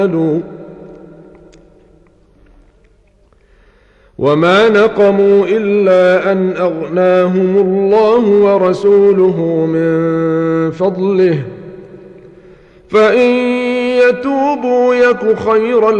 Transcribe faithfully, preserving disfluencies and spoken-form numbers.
وما نقموا إلا أن أغناهم الله ورسوله من فضله فإن يتوبوا يك خيرا